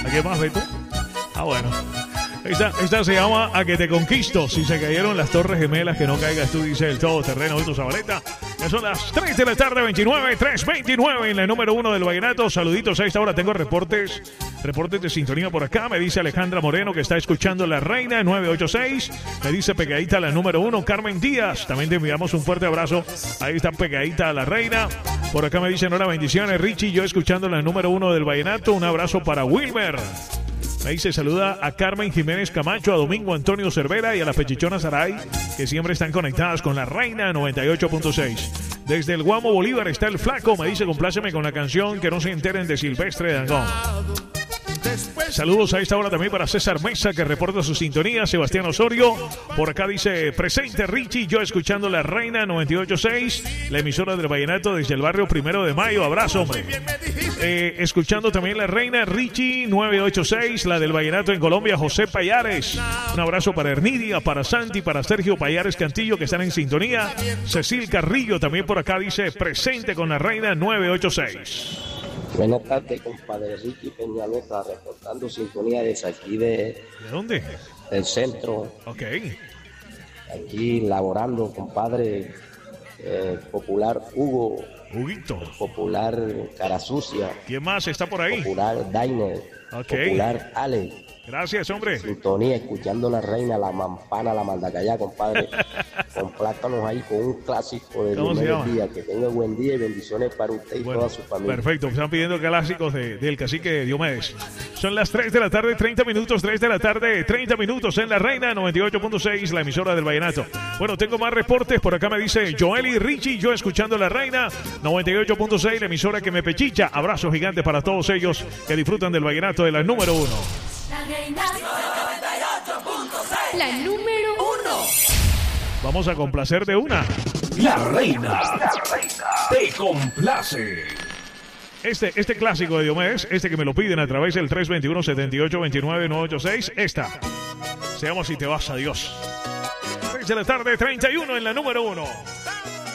¿A qué más, Beto? Ah, bueno. Esta se llama A que te conquisto. Si se cayeron las Torres Gemelas, que no caigas tú, dice el todoterreno Beto Zabaleta. Ya son las 3 de la tarde, 3:29 en la número 1 del vallenato. Saluditos a esta hora. Tengo reportes de sintonía por acá. Me dice Alejandra Moreno que está escuchando La Reina 986. Me dice pegadita la número 1 Carmen Díaz. También te enviamos un fuerte abrazo. Ahí está pegadita a La Reina. Por acá me dicen hola, bendiciones Richie. Yo escuchando la número 1 del vallenato. Un abrazo para Wilmer. Me dice saluda a Carmen Jiménez Camacho, a Domingo Antonio Cervera y a la Pechichona Saray, que siempre están conectadas con La Reina 98.6. Desde el Guamo Bolívar está el Flaco. Me dice compláceme con la canción Que no se enteren de Silvestre Dangond. Saludos a esta hora también para César Mesa, que reporta su sintonía. Sebastián Osorio, por acá dice, presente Richie, yo escuchando La Reina 98.6, la emisora del vallenato desde el barrio 1 de Mayo. Abrazo, hombre. Escuchando también La Reina Richie 986, la del vallenato en Colombia, José Payares. Un abrazo para Ernidia, para Santi, para Sergio Payares Cantillo, que están en sintonía. Cecil Carrillo también por acá dice, presente con La Reina 986. Buenas tardes, compadre Ricky Peñalosa, reportando sintonía desde aquí ¿De dónde? del centro. Ok. Aquí laborando, compadre, popular Hugo. Huguito. Popular Cara Sucia. ¿Quién más está por ahí? Popular Dainer. Ok. Popular Ale. Gracias, hombre. Sintonía, escuchando La Reina, La Mampana, La Mandacayá, compadre. Complátanos ahí con un clásico de Diomedes Díaz. Que tenga buen día y bendiciones para usted y toda su familia. Perfecto, están pidiendo clásicos del cacique Diomedes. Son las 3 de la tarde, 30 minutos, 3 de la tarde, 30 minutos en La Reina 98.6, la emisora del vallenato. Bueno, tengo más reportes. Por acá me dice Joel y Richie, yo escuchando La Reina 98.6, la emisora que me pechicha. Abrazo gigante para todos ellos que disfrutan del vallenato de la número 1. La Reina 98.6. La número 1. Vamos a complacer de una. La Reina te complace. Este clásico de Diomedes, que me lo piden a través del 321-7829-986, esta. Se llama Si te vas, adiós. 3 de la tarde, 31 en la número 1.